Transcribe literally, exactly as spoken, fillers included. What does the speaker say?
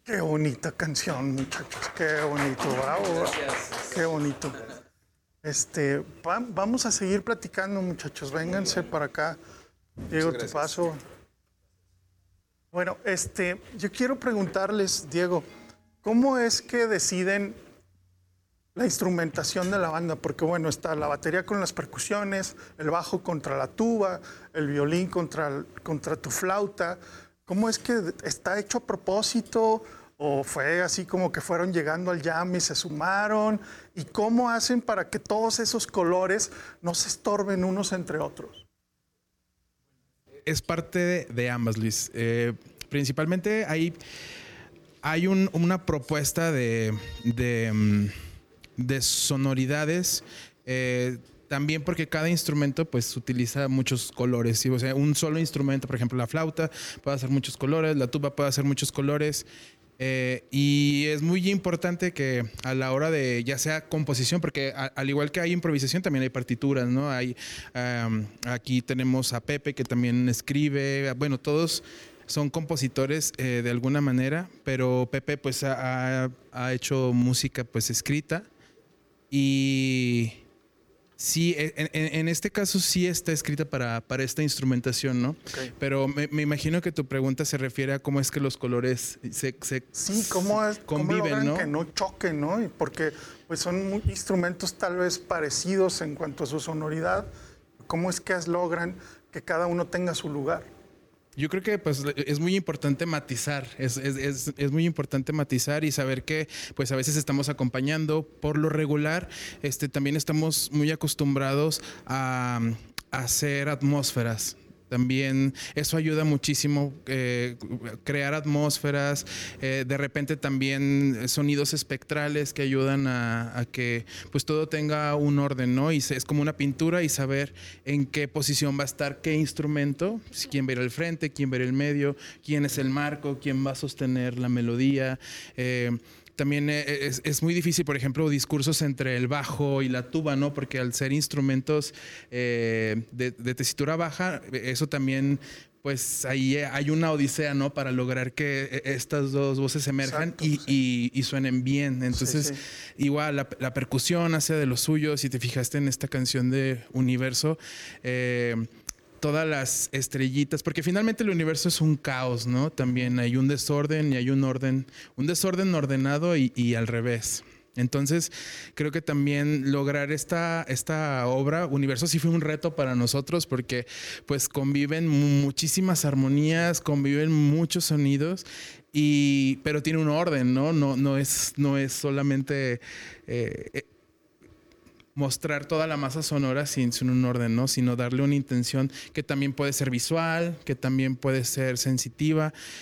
Qué bonita canción, muchachos, qué bonito, bravo, qué bonito. Este, va- vamos a seguir platicando, muchachos, vénganse para acá. Diego, tu paso. Bueno, este, yo quiero preguntarles, Diego, ¿cómo es que deciden la instrumentación de la banda? Porque bueno, está la batería con las percusiones, el bajo contra la tuba, el violín contra, el- contra tu flauta. ¿Cómo es que está hecho a propósito? ¿O fue así como que fueron llegando al jam y se sumaron? ¿Y cómo hacen para que todos esos colores no se estorben unos entre otros? Es parte de, de ambas, Luis. Eh, principalmente hay, hay un- una propuesta de, de, mm, de sonoridades. eh, También porque cada instrumento pues utiliza muchos colores, ¿sí? O sea, un solo instrumento, por ejemplo la flauta puede hacer muchos colores, la tuba puede hacer muchos colores. Eh, y es muy importante que a la hora de ya sea composición, porque a, al igual que hay improvisación, también hay partituras, ¿no? Hay, um, aquí tenemos a Pepe que también escribe, bueno, todos son compositores eh, de alguna manera, pero Pepe pues ha, ha hecho música pues escrita y sí, en, en, en este caso sí está escrita para, para esta instrumentación, ¿no? Okay. Pero me, me imagino que tu pregunta se refiere a cómo es que los colores se, se Sí, cómo, es, conviven, cómo logran ¿no? que no choquen, ¿no? Y porque pues son muy- instrumentos tal vez parecidos en cuanto a su sonoridad. ¿Cómo es que logran que cada uno tenga su lugar? Yo creo que pues es muy importante matizar, es, es, es, es muy importante matizar y saber que pues a veces estamos acompañando. Por lo regular, este, también estamos muy acostumbrados a, a hacer atmósferas. También eso ayuda muchísimo, eh, crear atmósferas, eh, de repente también sonidos espectrales que ayudan a, a que pues todo tenga un orden, ¿no? Y se, es como una pintura y saber en qué posición va a estar qué instrumento, quién va a ir al frente, quién va a ir al medio, quién es el marco, quién va a sostener la melodía. Eh, También es, es, muy difícil, por ejemplo, discursos entre el bajo y la tuba, ¿no? Porque al ser instrumentos eh, de, de tesitura baja, eso también, pues ahí hay una odisea, ¿no? Para lograr que estas dos voces emerjan. Exacto, y, sí. y, y suenen bien. Entonces, sí, sí. igual la, la percusión hace de los suyos. Si te fijaste en esta canción de Universo, eh, todas las estrellitas, porque finalmente el universo es un caos, ¿no? También hay un desorden y hay un orden, un desorden ordenado y, y al revés. Entonces, creo que también lograr esta, esta obra, Universo, sí fue un reto para nosotros porque pues conviven muchísimas armonías, conviven muchos sonidos, y, pero tiene un orden, ¿no? No, no, es, no es solamente... Eh, mostrar toda la masa sonora sin, sin un orden, ¿no? Sino darle una intención que también puede ser visual, que también puede ser sensitiva.